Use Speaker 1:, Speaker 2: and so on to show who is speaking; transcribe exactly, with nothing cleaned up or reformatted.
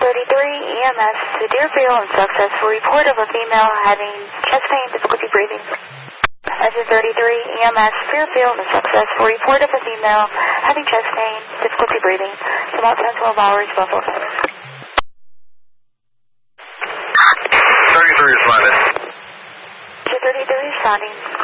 Speaker 1: thirty-three E M S to Deerfield and successful report of a female having chest pain, difficulty breathing. Engine thirty-three E M S Deerfield and successful report of a female having chest pain, difficulty breathing. It's about ten to twelve hours, Buffalo.
Speaker 2: thirty-three responded.
Speaker 1: Engine thirty-three responding.